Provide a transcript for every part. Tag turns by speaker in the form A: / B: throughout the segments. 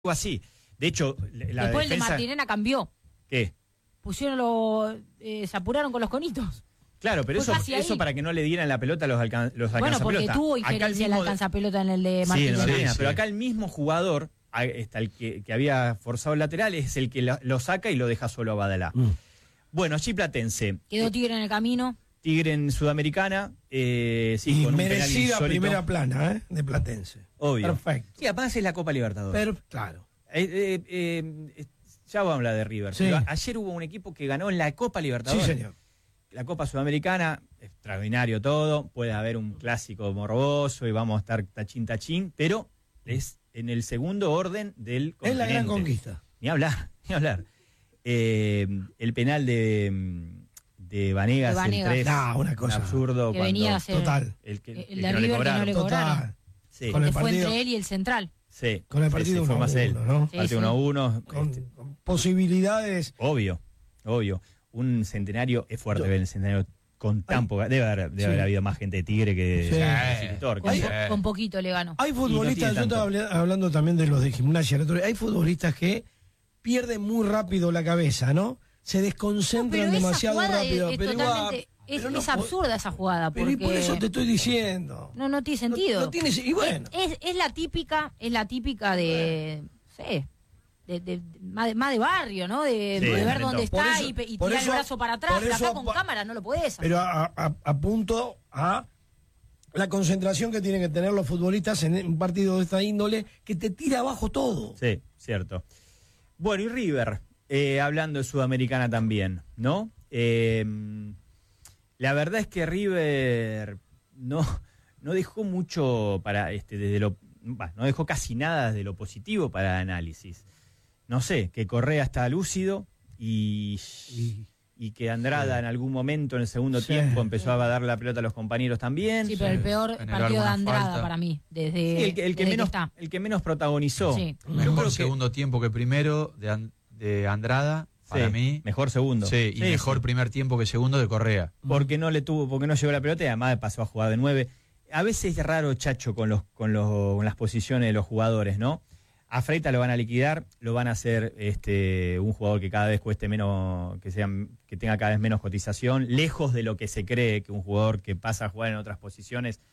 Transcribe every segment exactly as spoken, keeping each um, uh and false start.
A: así. De hecho, la
B: Después
A: defensa...
B: el de Martirena cambió.
A: ¿Qué?
B: Pusieron los... Eh, se apuraron con los conitos.
A: Claro, pero eso, eso para que no le dieran la pelota a los, alcan los
B: bueno,
A: alcanzapelota.
B: Bueno, porque tuvo injerencia el alcanzapelota en el de Martirena.
A: Sí, Martirena,
B: sí,
A: pero
B: sí.
A: acá el mismo jugador, está el que, que había forzado el lateral, es el que lo, lo saca y lo deja solo a Badalá. Mm. Bueno, allí Platense.
B: Quedó Tigre en el camino.
A: Tigre en Sudamericana. Eh, sí,
C: y
A: con
C: merecida
A: un
C: primera plana, ¿eh? De Platense.
A: Obvio.
C: Perfecto.
A: Sí, además es la Copa Libertadores.
C: Pero, claro.
A: Eh, eh, eh, ya vamos a hablar de River.
C: Sí.
A: Pero ayer hubo un equipo que ganó en la Copa Libertadores.
C: Sí, señor.
A: La Copa Sudamericana, extraordinario todo. Puede haber un clásico morboso y vamos a estar tachín tachín, pero es en el segundo orden del continente.
C: Es la gran conquista.
A: Ni hablar, ni hablar. Eh, el penal de, de Vanegas,
B: de Vanegas.
A: el tres,
C: no, una cosa
A: un absurdo.
B: Que
A: cuando,
B: venía a ser
C: total.
A: El, que,
B: el,
A: el
B: de
A: que no
B: River
A: le
B: que no le cobraron.
C: Total.
A: Sí.
C: Con
B: que
C: el
B: fue
C: partido,
B: entre él y el central.
A: Sí.
C: Con el partido
A: sí, sí, fue más él.
C: ¿no?
A: Sí, partido uno a uno.
C: Con,
A: este.
C: con posibilidades.
A: Obvio, obvio. Un centenario es fuerte
C: Yo,
A: ver el centenario con tan poca. Debe haber, debe
C: sí.
A: haber habido más gente de Tigre que
C: Sí.
A: de Escritor.
B: Con,
A: Que
B: po,
A: sea.
B: con poquito le ganó.
C: Hay futbolistas,
A: no
C: yo estaba habl hablando también de los de Gimnasia, hay futbolistas que pierden muy rápido la cabeza, ¿no? Se desconcentran
B: no,
C: demasiado rápido.
B: Es, es
C: pero
B: totalmente,
C: igual,
B: es,
C: pero no,
B: es absurda esa jugada. Porque...
C: Pero y por eso te estoy diciendo.
B: No, no tiene sentido.
C: No, no tiene, y bueno.
B: Es, es, es la típica, es la típica de, sí, de, de, de, más, de más de barrio, ¿no? De,
A: Sí,
B: de ver dónde está
C: eso,
B: y, y
C: tirar
B: tirar
C: eso,
B: el brazo para atrás. Pero
C: eso,
B: acá con cámara no lo podés hacer.
C: Pero a, a, apunto a la concentración que tienen que tener los futbolistas en un partido de esta índole que te tira abajo todo.
A: Sí, cierto. Bueno, y River, eh, hablando de Sudamericana también, ¿no? Eh, la verdad es que River no, no dejó mucho para, este, desde lo, bah, no dejó casi nada de lo positivo para el análisis. No sé, que Correa está lúcido y, y, y que Andrada sí. en algún momento en el segundo sí. tiempo empezó a dar la pelota a los compañeros también.
B: Sí, pero el peor partido de Andrada
D: falta.
B: para mí, desde,
A: sí, el, que, el, que
B: desde
A: menos,
B: que está.
A: el que menos protagonizó.
B: Sí.
D: Mejor segundo que... tiempo que primero de, And de Andrada, para
A: sí,
D: mí.
A: Mejor segundo.
D: Sí, y sí, mejor sí. primer tiempo que segundo de Correa.
A: Porque no le tuvo, porque no llegó la pelota y además pasó a jugar de nueve. A veces es raro, Chacho, con los, con los, con las posiciones de los jugadores, ¿no? A Freitas lo van a liquidar, lo van a hacer este un jugador que cada vez cueste menos, que sea, que tenga cada vez menos cotización, lejos de lo que se cree que un jugador que pasa a jugar en otras posiciones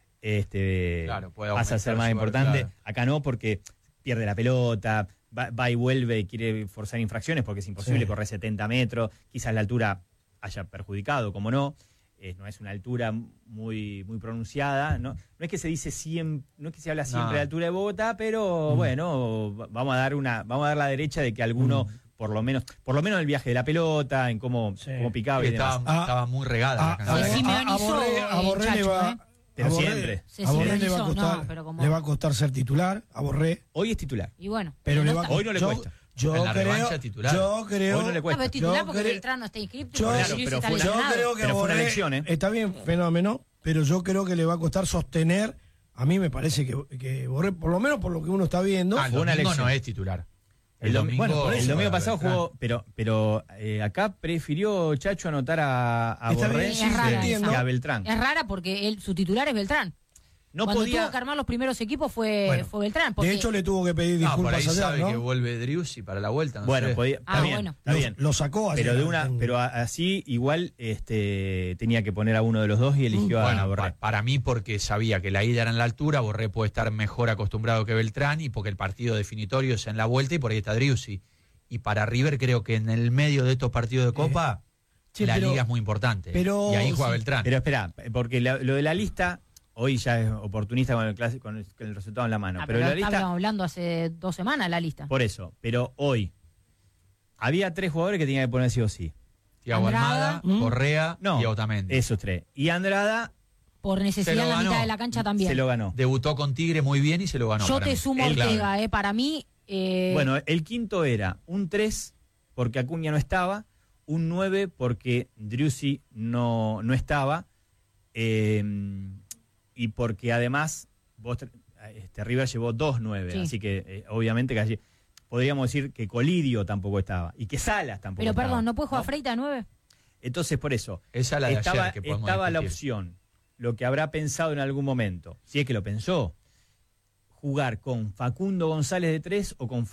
A: este
D: claro, puede
A: pasa a ser más importante.
D: Claro.
A: Acá no, porque pierde la pelota, va, va y vuelve y quiere forzar infracciones porque es imposible sí. correr setenta metros, quizás la altura haya perjudicado, como no. Eh, no es una altura muy muy pronunciada, no, no es que se dice siempre, no es que se habla siempre no. de altura de Bogotá, pero mm. bueno, vamos a dar una, vamos a dar la derecha de que alguno, mm. por lo menos, por lo menos en el viaje de la pelota, en cómo, sí. cómo picaba
D: sí,
A: y demás.
D: Estaba, ah, estaba muy regada
C: ah,
D: la canción.
B: Sí, a, a, a Borré,
C: a Borré le va,
B: ¿eh?
A: Pero
C: a Borré,
A: siempre.
C: A Borré le va a costar, no, le va a costar ser titular, a Borré.
A: Hoy es titular.
B: Y bueno,
C: pero, pero
B: no
C: le va,
A: hoy no le
C: yo,
A: cuesta.
C: Yo
D: en la
C: creo,
D: revancha titular.
C: Yo creo.
A: Hoy no le cuesta.
B: No, pero titular
C: yo
B: porque
C: creo,
B: Beltrán no está inscrito.
C: Yo,
A: claro, pero
B: está
A: fue,
C: yo creo que
A: pero fue una
C: Borré,
A: elección, ¿eh?
C: Está bien, fenómeno, pero yo creo que le va a costar sostener. A mí me parece que, que Borré, por lo menos por lo que uno está viendo.
D: Ah, el domingo no es titular.
A: El, el domingo, bueno, el domingo pasado jugó, pero pero eh, acá prefirió Chacho anotar a, a Borré
B: bien, es rara,
A: que a Beltrán.
B: Es rara porque él, su titular es Beltrán.
A: No
B: Cuando
A: podía...
B: tuvo que armar los primeros equipos fue, bueno, fue Beltrán. Porque...
C: De hecho, le tuvo que pedir disculpas.
D: No, por ahí
C: allá,
D: sabe
C: ¿no?
D: que vuelve Driussi para la vuelta. No
A: bueno,
D: sé.
A: podía, está
B: ah,
A: bien,
B: bueno.
A: está bien.
C: Lo, lo sacó
A: pero
C: allá,
A: de una,
C: en...
A: pero así igual este tenía que poner a uno de los dos y eligió
D: bueno,
A: a Borré.
D: Pa para mí porque sabía que la ida era en la altura, Borré puede estar mejor acostumbrado que Beltrán y porque el partido definitorio es en la vuelta y por ahí está Driussi. Y para River creo que en el medio de estos partidos de Copa eh, sí, la pero, liga es muy importante.
C: Pero,
D: y ahí juega
C: sí.
D: Beltrán.
A: Pero espera, porque la, lo de la lista... Hoy ya es oportunista con el, clase, con el, con el resultado en la mano.
B: Ah,
A: pero
B: pero
A: la lista,
B: estábamos hablando hace dos semanas la lista.
A: Por eso, pero hoy había tres jugadores que tenían que poner sí o sí.
D: Thiago Almada, ¿Mm? Correa
A: no,
D: y Otamendi.
A: Esos tres. Y Andrada...
B: Por necesidad en la mitad de la cancha también.
A: Se lo ganó.
D: Debutó con Tigre muy bien y se lo ganó.
B: Yo te
D: mí.
B: sumo
A: el,
B: Ortega,
A: claro.
B: eh, para mí... Eh...
A: Bueno, el quinto era un tres porque Acuña no estaba, un nueve porque Driussi no, no estaba, eh, y porque además vos, este, River llevó dos nueve, sí. Así que eh, obviamente que allí podríamos decir que Colidio tampoco estaba y que Salas tampoco
B: Pero
A: estaba.
B: Pero perdón, ¿no puede jugar
A: ¿no?
B: Freitas nueve?
A: Entonces por eso
D: esa la de
A: estaba,
D: ayer que
A: estaba la
D: discutir.
A: opción, lo que habrá pensado en algún momento, si es que lo pensó, jugar con Facundo González de tres o con